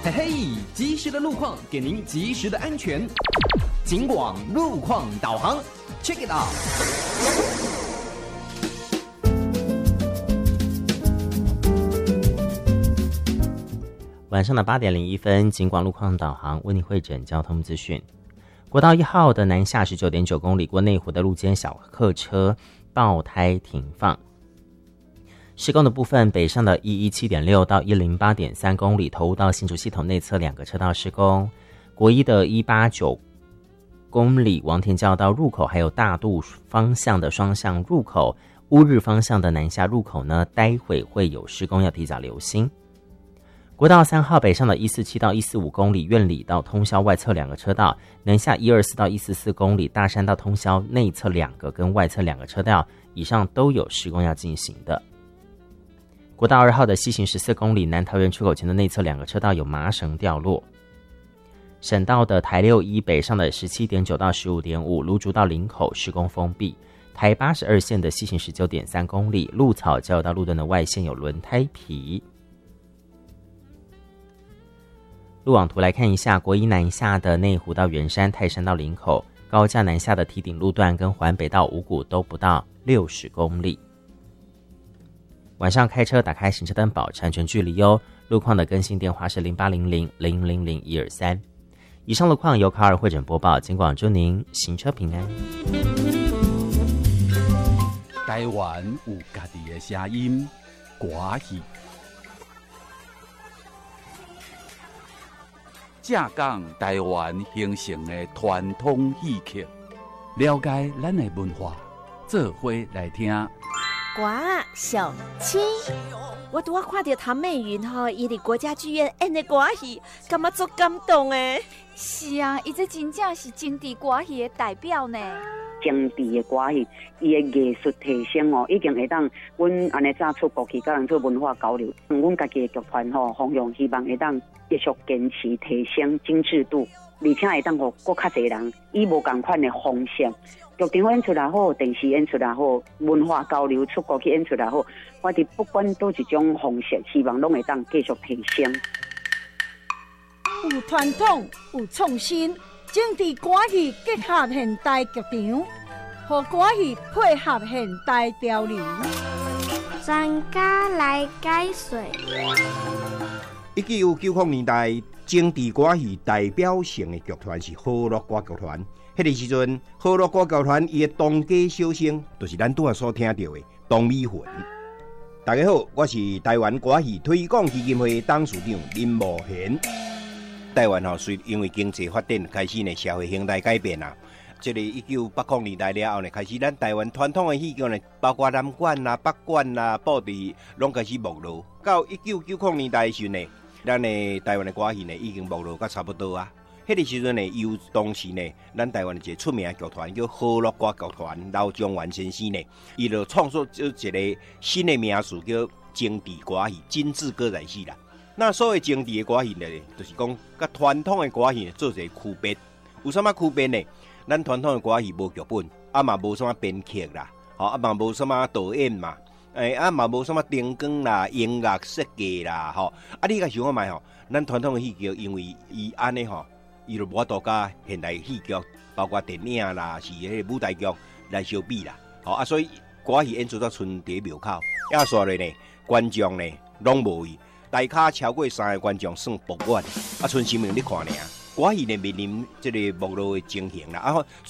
嘿嘿，及时的路况给您及时的安全。警广路况导航 ，Check it out。 晚上的8点01分，警广路况导航为你汇整交通资讯。国道1号的南下19.9公里过内湖的路肩小客车爆胎停放。施工的部分，北上的117.6到108.3公里投入到新竹系统内侧2个车道施工。国一的189公里王田交道入口，还有大肚方向的双向入口，乌日方向的南下入口呢，待会会有施工，要提早留心。国道3号北上的147到145公里苑里到通霄外侧2个车道，南下124到144公里大山到通霄内侧2个跟外侧2个车道以上都有施工要进行的。国道2号的西行14公里南桃园出口前的内侧2个车道有麻绳掉落。省道的台61北上的17.9到15.5芦竹到林口施工封闭。台82线的西行19.3公里鹿草交流道路段的外线有轮胎皮。路网图来看一下，国一南下的内湖到圆山、泰山到林口，高架南下的堤顶路段跟环北到五股都不到60公里。晚上开车打开行车灯保持安全距离哦。路况的更新电话是0800000123。以上路况由卡尔汇整播报，警广祝您行车平安。 台湾有家己的声音，歌戏。正讲台湾形成的传统戏曲，了解咱的文化，做伙来听。 歌小青，我拄看到谭美云伊伫国家剧院演的歌戏，感觉足感动的。 是啊，伊这真正是政治歌戏的代表呢。 政治的歌戏，伊的艺术提升已经会当，阮安尼早出国去甲人做文化交流。阮家己的剧团方向希望会当继续坚持提升精致度，而且会当互更较侪人以无同款的方式，剧场演出也好，电视演出也好，文化交流出国去演出也好，我哋不管倒一种方式，希望拢会当继续提升。 有传统，有创新。政治歌戏结合现代剧场，和歌戏配合现代潮流。 专家来解说。 1990年代，政治歌戏代表性的剧团是好乐歌剧团。迄个时阵，好乐歌剧团伊的当家小生，就是咱拄仔所听到的唐美云。大家好，我是台湾歌戏推广基金会董事长林茂贤。台湾随因为经济发展开始呢，社会形态改变啊。这个1980年代了后呢，开始咱台湾传统的戏剧呢，包括南管啦、北管啦、布袋，拢开始没落。到1990年代的时候呢，咱的台湾的歌戏呢，已经没落到差不多啊。迄个时阵呢，由当时呢，咱台湾一个出名的剧团叫好乐歌剧团，老蒋元先生呢，伊就创作一个新的名词叫政治歌戏、精致歌仔戏啦。那所谓政治的歌戏呢，就是讲甲传统的歌戏做一个区别。有啥物区别呢？咱传统的歌戏无剧本，嘛无啥物编剧啦，嘛无啥物导演嘛，嘛无啥物灯光啦、音乐设计啦，你甲想看觅咱传统的戏剧，因为伊安尼伊就无法度甲现代戏剧，包括电影啦，是迄个舞台剧来相比啦，所以歌戏演出到剩伫庙口，压煞咧呢，观众呢拢无去。大卡超过3个观众算博远，剩生命你看尔。歌戏呢面临这个没落的情形啦，